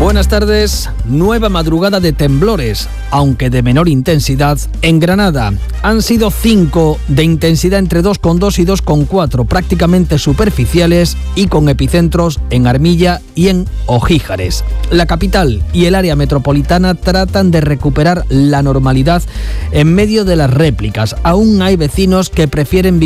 Buenas tardes. Nueva madrugada de temblores, aunque de menor intensidad, en Granada. Han sido 5 de intensidad entre 2,2 y 2,4, prácticamente superficiales y con epicentros en Armilla y en Ojíjares. La capital y el área metropolitana tratan de recuperar la normalidad en medio de las réplicas. Aún hay vecinos que prefieren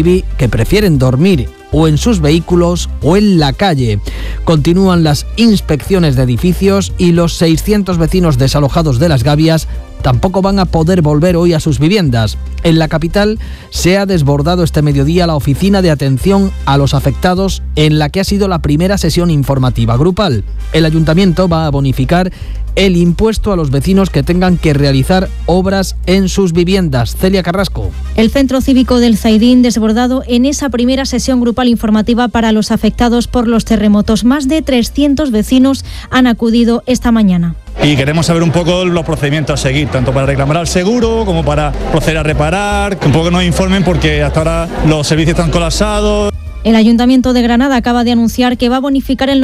dormir o en sus vehículos o en la calle. Continúan las inspecciones de edificios y los 600 vecinos desalojados de Las Gavias tampoco van a poder volver hoy a sus viviendas. En la capital se ha desbordado este mediodía la oficina de atención a los afectados, en la que ha sido la primera sesión informativa grupal. El ayuntamiento va a bonificar el impuesto a los vecinos que tengan que realizar obras en sus viviendas. Celia Carrasco. El Centro Cívico del Zaidín desbordado en esa primera sesión grupal informativa para los afectados por los terremotos. Más de 300 vecinos han acudido esta mañana. Y queremos saber un poco los procedimientos a seguir, tanto para reclamar al seguro como para proceder a reparar, que un poco nos informen porque hasta ahora los servicios están colapsados. El Ayuntamiento de Granada acaba de anunciar que va a bonificar el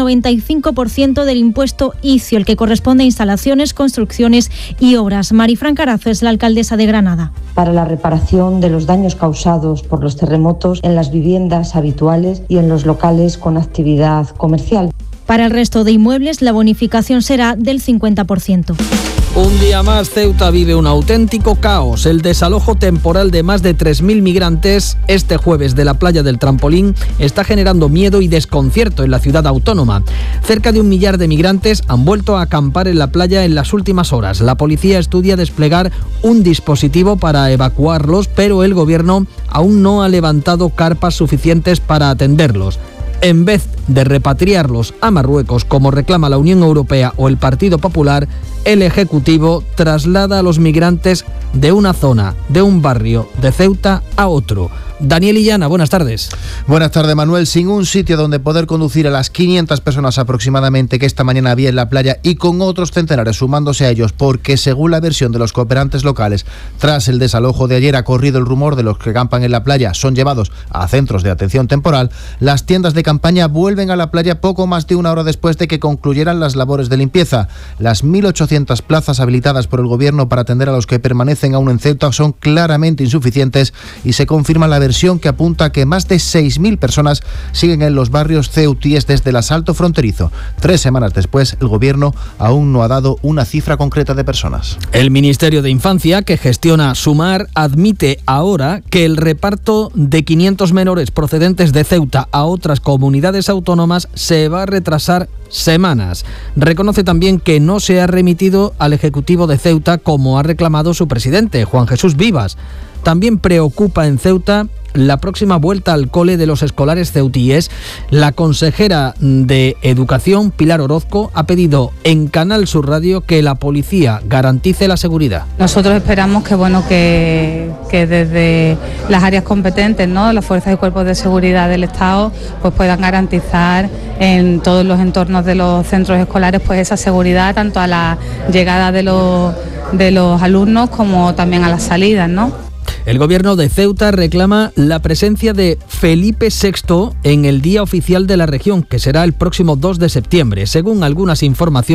95% del impuesto ICIO, el que corresponde a instalaciones, construcciones y obras. Marifran Carazo es la alcaldesa de Granada. Para la reparación de los daños causados por los terremotos en las viviendas habituales y en los locales con actividad comercial. Para el resto de inmuebles, la bonificación será del 50%. Un día más, Ceuta vive un auténtico caos. El desalojo temporal de más de 3.000 migrantes este jueves de la playa del Trampolín está generando miedo y desconcierto en la ciudad autónoma. Cerca de 1 millar de migrantes han vuelto a acampar en la playa en las últimas horas. La policía estudia desplegar un dispositivo para evacuarlos, pero el gobierno aún no ha levantado carpas suficientes para atenderlos. En vez de repatriarlos a Marruecos, como reclama la Unión Europea o el Partido Popular, el Ejecutivo traslada a los migrantes de una zona, de un barrio de Ceuta a otro. Daniel Illana, buenas tardes. Buenas tardes, Manuel. Sin un sitio donde poder conducir a las 500 personas aproximadamente que esta mañana había en la playa y con otros centenares sumándose a ellos, porque según la versión de los cooperantes locales, tras el desalojo de ayer ha corrido el rumor de los que campan en la playa son llevados a centros de atención temporal. Las tiendas de campaña vuelven a la playa poco más de una hora después de que concluyeran las labores de limpieza. Las 1.800 plazas habilitadas por el gobierno para atender a los que permanecen aún en Ceuta son claramente insuficientes y se confirma la versión que apunta a que más de 6.000 personas siguen en los barrios ceutíes desde el asalto fronterizo. 3 semanas después, el gobierno aún no ha dado una cifra concreta de personas. El Ministerio de Infancia, que gestiona Sumar, admite ahora que el reparto de 500 menores procedentes de Ceuta a otras comunidades autónomas se va a retrasar semanas. Reconoce también que no se ha remitido al Ejecutivo de Ceuta como ha reclamado su presidente, Juan Jesús Vivas. También preocupa en Ceuta la próxima vuelta al cole de los escolares ceutíes. La consejera de Educación, Pilar Orozco, ha pedido en Canal Sur Radio que la policía garantice la seguridad. Nosotros esperamos que desde las áreas competentes, ¿no?, las fuerzas y cuerpos de seguridad del Estado, pues puedan garantizar en todos los entornos de los centros escolares pues esa seguridad, tanto a la llegada de los alumnos como también a las salidas, ¿no? El gobierno de Ceuta reclama la presencia de Felipe VI en el Día Oficial de la Región, que será el próximo 2 de septiembre. Según algunas informaciones,